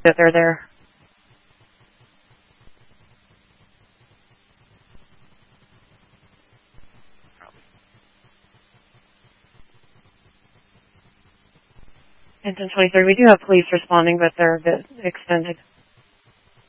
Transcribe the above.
that they're there. And 1023, we do have police responding, but they're a bit extended.